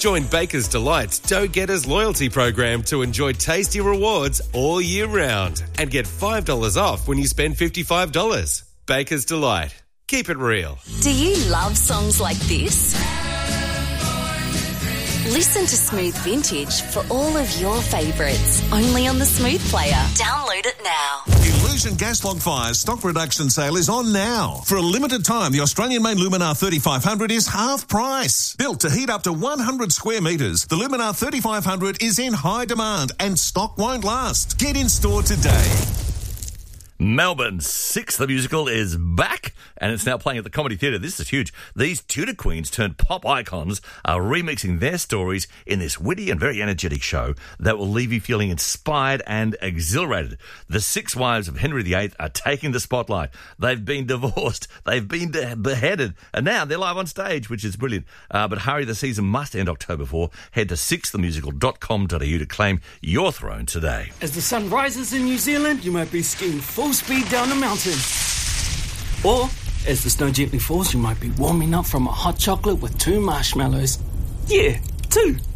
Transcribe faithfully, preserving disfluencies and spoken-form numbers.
Join Baker's Delight's Don't Getters loyalty program to enjoy tasty rewards all year round and get five dollars off when you spend fifty-five dollars. Baker's Delight. Keep it real. Do you love songs like this? Listen to Smooth Vintage for all of your favourites. Only on the Smooth Player. Download it now. Illusion Gas Log Fire's stock reduction sale is on now. For a limited time, the Australian-made Luminar thirty-five hundred is half price. Built to heat up to one hundred square metres, the Luminar thirty-five hundred is in high demand and stock won't last. Get in store today. Melbourne's Six, the musical, is back and it's now playing at the Comedy Theatre. This is huge. These Tudor queens turned pop icons are remixing their stories in this witty and very energetic show that will leave you feeling inspired and exhilarated. The six wives of Henry the Eighth are taking the spotlight. They've been divorced, they've been beheaded, and now they're live on stage, which is brilliant. Uh, but hurry, the season must end October fourth. Head to six the musical dot com dot a u to claim your throne today. As the sun rises in New Zealand, you might be skiing full speed down a mountain. Or, as the snow gently falls, you might be warming up from a hot chocolate with two marshmallows. Yeah, two.